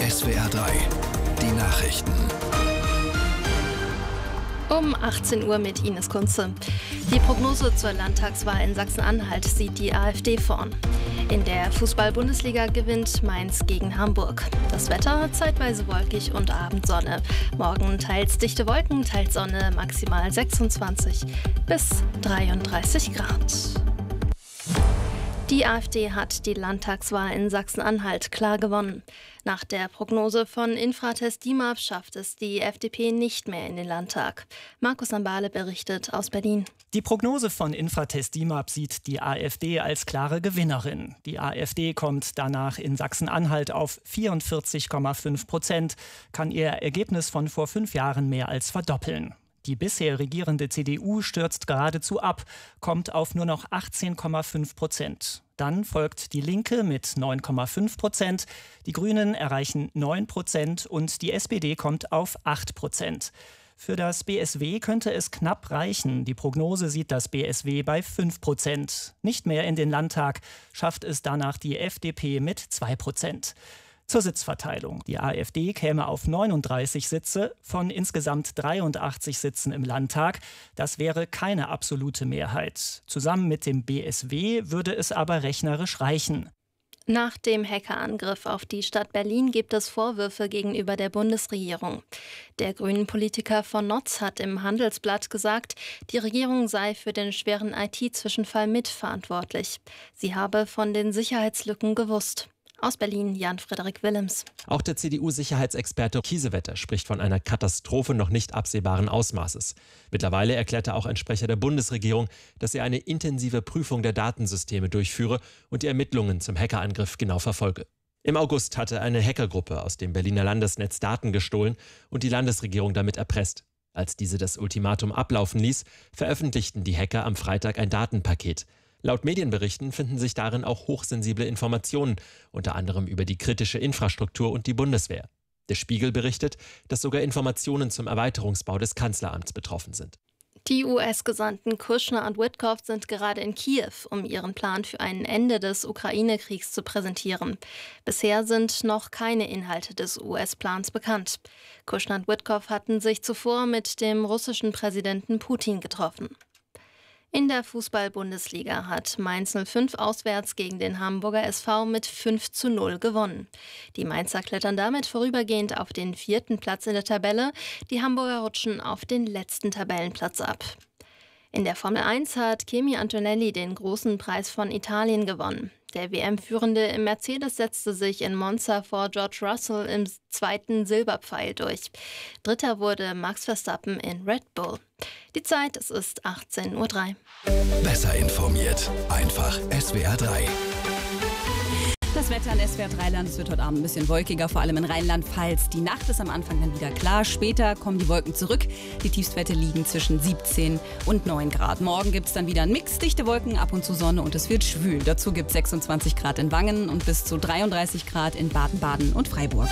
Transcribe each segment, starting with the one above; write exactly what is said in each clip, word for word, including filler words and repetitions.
S W R drei, die Nachrichten. Um achtzehn Uhr mit Ines Kunze. Die Prognose zur Landtagswahl in Sachsen-Anhalt sieht die AfD vorn. In der Fußball-Bundesliga gewinnt Mainz gegen Hamburg. Das Wetter zeitweise wolkig und Abendsonne. Morgen teils dichte Wolken, teils Sonne, maximal sechsundzwanzig bis dreiunddreißig Grad. Die AfD hat die Landtagswahl in Sachsen-Anhalt klar gewonnen. Nach der Prognose von Infratest DIMAP schafft es die F D P nicht mehr in den Landtag. Markus Ambale berichtet aus Berlin. Die Prognose von Infratest DIMAP sieht die AfD als klare Gewinnerin. Die AfD kommt danach in Sachsen-Anhalt auf vierundvierzig Komma fünf Prozent, kann ihr Ergebnis von vor fünf Jahren mehr als verdoppeln. Die bisher regierende C D U stürzt geradezu ab, kommt auf nur noch achtzehn Komma fünf Prozent. Dann folgt die Linke mit neun Komma fünf Prozent, die Grünen erreichen neun Prozent und die S P D kommt auf acht Prozent. Für das B S W könnte es knapp reichen. Die Prognose sieht das B S W bei fünf Prozent. Nicht mehr in den Landtag schafft es danach die F D P mit zwei Prozent. Zur Sitzverteilung. Die AfD käme auf neununddreißig Sitze von insgesamt dreiundachtzig Sitzen im Landtag. Das wäre keine absolute Mehrheit. Zusammen mit dem B S W würde es aber rechnerisch reichen. Nach dem Hackerangriff auf die Stadt Berlin gibt es Vorwürfe gegenüber der Bundesregierung. Der Grünen-Politiker von Notz hat im Handelsblatt gesagt, die Regierung sei für den schweren I T-Zwischenfall mitverantwortlich. Sie habe von den Sicherheitslücken gewusst. Aus Berlin, Jan-Frederik Willems. Auch der C D U-Sicherheitsexperte Kiesewetter spricht von einer Katastrophe noch nicht absehbaren Ausmaßes. Mittlerweile erklärte auch ein Sprecher der Bundesregierung, dass er eine intensive Prüfung der Datensysteme durchführe und die Ermittlungen zum Hackerangriff genau verfolge. Im August hatte eine Hackergruppe aus dem Berliner Landesnetz Daten gestohlen und die Landesregierung damit erpresst. Als diese das Ultimatum ablaufen ließ, veröffentlichten die Hacker am Freitag ein Datenpaket. Laut Medienberichten finden sich darin auch hochsensible Informationen, unter anderem über die kritische Infrastruktur und die Bundeswehr. Der Spiegel berichtet, dass sogar Informationen zum Erweiterungsbau des Kanzleramts betroffen sind. Die U S-Gesandten Kushner und Witkoff sind gerade in Kiew, um ihren Plan für ein Ende des Ukraine-Kriegs zu präsentieren. Bisher sind noch keine Inhalte des U S-Plans bekannt. Kushner und Witkoff hatten sich zuvor mit dem russischen Präsidenten Putin getroffen. In der Fußball-Bundesliga hat Mainz null fünf auswärts gegen den Hamburger S V mit fünf zu null gewonnen. Die Mainzer klettern damit vorübergehend auf den vierten Platz in der Tabelle. Die Hamburger rutschen auf den letzten Tabellenplatz ab. In der Formel eins hat Kimi Antonelli den großen Preis von Italien gewonnen. Der W M-Führende im Mercedes setzte sich in Monza vor George Russell im zweiten Silberpfeil durch. Dritter wurde Max Verstappen in Red Bull. Die Zeit, es ist achtzehn Uhr drei. Besser informiert, einfach S W R drei. Das Wetter in S W R drei Land, es wird heute Abend ein bisschen wolkiger, vor allem in Rheinland-Pfalz. Die Nacht ist am Anfang dann wieder klar, später kommen die Wolken zurück. Die Tiefstwerte liegen zwischen siebzehn und neun Grad. Morgen gibt es dann wieder einen Mix, dichte Wolken, ab und zu Sonne und es wird schwül. Dazu gibt es sechsundzwanzig Grad in Wangen und bis zu dreiunddreißig Grad in Baden-Baden und Freiburg.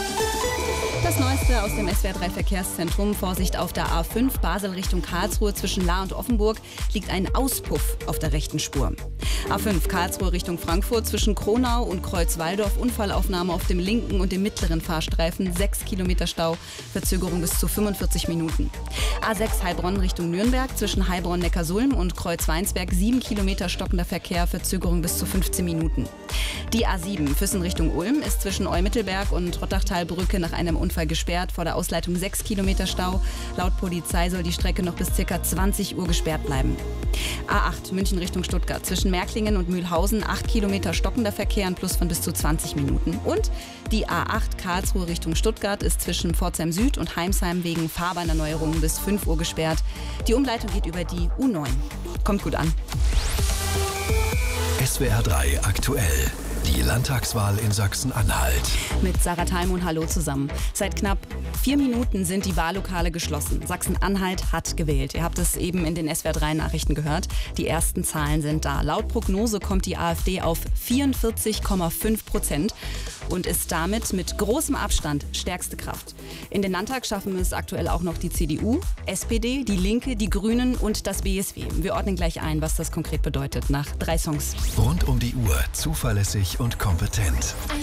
Das Neueste aus dem S W R drei Verkehrszentrum. Vorsicht auf der A fünf Basel Richtung Karlsruhe zwischen Lahr und Offenburg liegt ein Auspuff auf der rechten Spur. A fünf Karlsruhe Richtung Frankfurt zwischen Kronau und Kreuzwaldorf. Unfallaufnahme auf dem linken und dem mittleren Fahrstreifen. sechs Kilometer Stau, Verzögerung bis zu fünfundvierzig Minuten. A sechs Heilbronn Richtung Nürnberg zwischen Heilbronn-Neckarsulm und Kreuzweinsberg. sieben Kilometer stockender Verkehr, Verzögerung bis zu fünfzehn Minuten. Die A sieben Füssen Richtung Ulm ist zwischen Eumittelberg und Rottachtalbrücke nach einem Unfall gesperrt, vor der Ausleitung sechs Kilometer Stau. Laut Polizei soll die Strecke noch bis ca. zwanzig Uhr gesperrt bleiben. A acht München Richtung Stuttgart zwischen Märklingen und Mühlhausen, acht Kilometer stockender Verkehr, ein Plus von bis zu zwanzig Minuten. Und die A acht Karlsruhe Richtung Stuttgart ist zwischen Pforzheim Süd und Heimsheim wegen Fahrbahnerneuerungen bis fünf Uhr gesperrt. Die Umleitung geht über die U neun. Kommt gut an. S W R drei aktuell. Die Landtagswahl in Sachsen-Anhalt. Mit Sarah Thalmon, hallo zusammen. Seit knapp vier Minuten sind die Wahllokale geschlossen. Sachsen-Anhalt hat gewählt. Ihr habt es eben in den S W R drei Nachrichten gehört. Die ersten Zahlen sind da. Laut Prognose kommt die AfD auf vierundvierzig Komma fünf Prozent und ist damit mit großem Abstand stärkste Kraft. In den Landtag schaffen es aktuell auch noch die C D U, S P D, die Linke, die Grünen und das B S W. Wir ordnen gleich ein, was das konkret bedeutet nach drei Songs. Rund um die Uhr zuverlässig und kompetent.